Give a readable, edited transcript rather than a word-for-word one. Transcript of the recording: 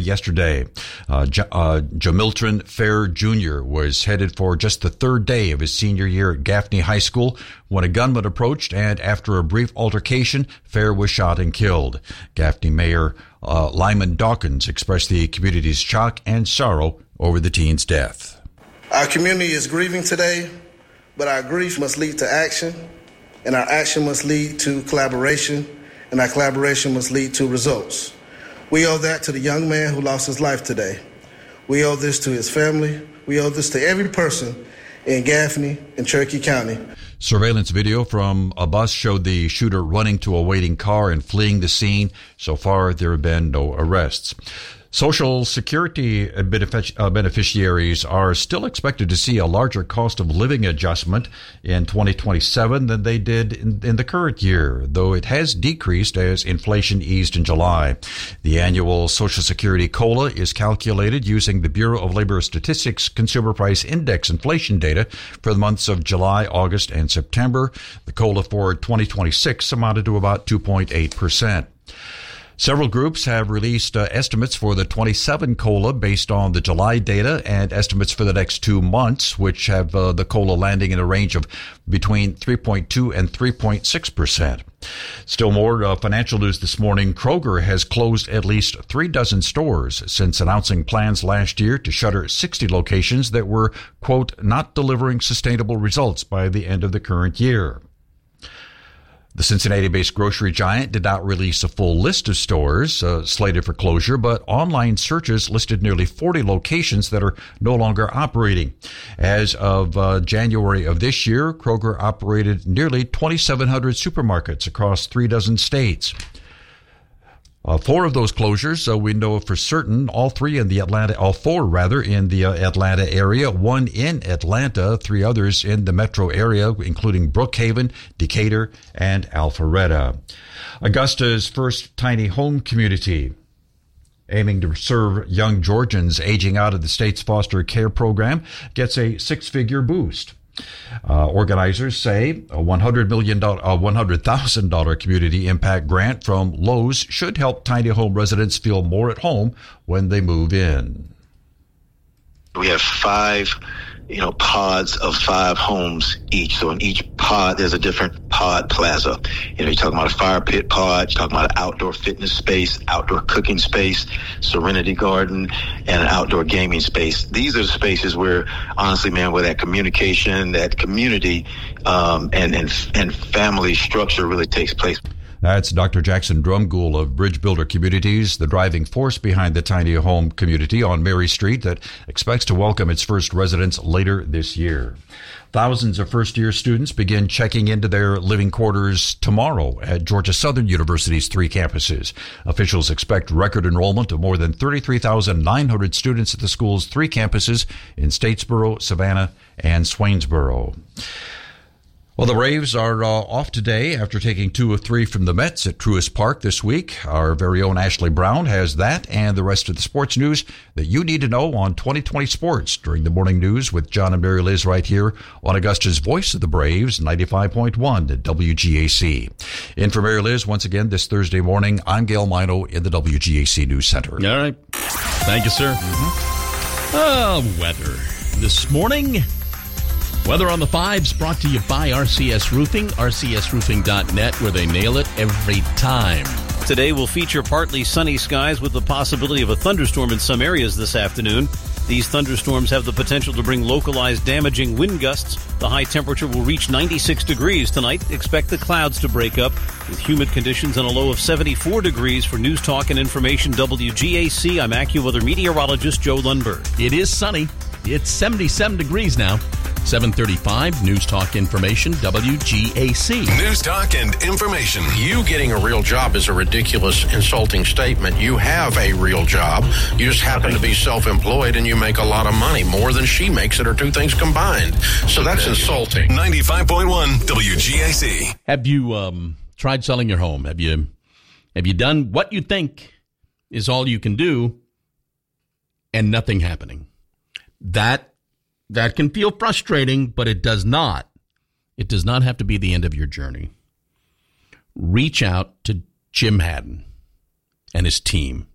yesterday. Jamilton Fair Jr. was headed for just the third day of his senior year at Gaffney High School when a gunman approached, and after a brief altercation, Fair was shot and killed. Gaffney Mayor Lyman Dawkins expressed the community's shock and sorrow over the teen's death. Our community is grieving today, but our grief must lead to action, and our action must lead to collaboration, and our collaboration must lead to results. We owe that to the young man who lost his life today. We owe this to his family. We owe this to every person in Gaffney and Cherokee County. Surveillance video from a bus showed the shooter running to a waiting car and fleeing the scene. So far, there have been no arrests. Social Security beneficiaries are still expected to see a larger cost of living adjustment in 2027 than they did in the current year, though it has decreased as inflation eased in July. The annual Social Security COLA is calculated using the Bureau of Labor Statistics Consumer Price Index inflation data for the months of July, August, and September. The COLA for 2026 amounted to about 2.8%. Several groups have released estimates for the 27 COLA based on the July data and estimates for the next 2 months, which have the COLA landing in a range of between 3.2 and 3.6%. Still more financial news this morning. Kroger has closed at least 3 dozen stores since announcing plans last year to shutter 60 locations that were, quote, not delivering sustainable results by the end of the current year. The Cincinnati-based grocery giant did not release a full list of stores slated for closure, but online searches listed nearly 40 locations that are no longer operating. As of January of this year, Kroger operated nearly 2,700 supermarkets across 3 dozen states. 4 of those closures, we know for certain, all 4 in the Atlanta area, 1 in Atlanta, 3 others in the metro area, including Brookhaven, Decatur, and Alpharetta. Augusta's first tiny home community, aiming to serve young Georgians aging out of the state's foster care program, gets a 6-figure boost. Organizers say a $100,000 community impact grant from Lowe's should help tiny home residents feel more at home when they move in. We have 5, pods of 5 homes each. So in each pod, there's a different pod plaza. You're talking about a fire pit pod, you're talking about an outdoor fitness space, outdoor cooking space, serenity garden, and an outdoor gaming space. These are the spaces where, honestly, man, where that communication, that community, and family structure really takes place. That's Dr. Jackson Drumgoole of Bridge Builder Communities, the driving force behind the tiny home community on Mary Street that expects to welcome its first residents later this year. Thousands of first-year students begin checking into their living quarters tomorrow at Georgia Southern University's 3 campuses. Officials expect record enrollment of more than 33,900 students at the school's 3 campuses in Statesboro, Savannah, and Swainsboro. Well, the Braves are off today after taking 2 of 3 from the Mets at Truist Park this week. Our very own Ashley Brown has that and the rest of the sports news that you need to know on 2020 Sports during the morning news with John and Mary Liz right here on Augusta's Voice of the Braves, 95.1 at WGAC. In for Mary Liz, once again, this Thursday morning, I'm Gail Mino in the WGAC News Center. All right. Thank you, sir. Weather this morning. Weather on the 5s brought to you by RCS Roofing, rcsroofing.net, where they nail it every time. Today will feature partly sunny skies with the possibility of a thunderstorm in some areas this afternoon. These thunderstorms have the potential to bring localized damaging wind gusts. The high temperature will reach 96 degrees tonight. Expect the clouds to break up with humid conditions and a low of 74 degrees. For News Talk and Information WGAC, I'm AccuWeather meteorologist Joe Lundberg. It is sunny. It's 77 degrees now. 7:35, News Talk Information, WGAC. News Talk and Information. You getting a real job is a ridiculous, insulting statement. You have a real job. You just happen to be self-employed and you make a lot of money, more than she makes it, or 2 things combined. So that's insulting. 95.1 WGAC. Have you tried selling your home? Have you done what you think is all you can do and nothing happening? That can feel frustrating, but it does not. It does not have to be the end of your journey. Reach out to Jim Haddon and his team.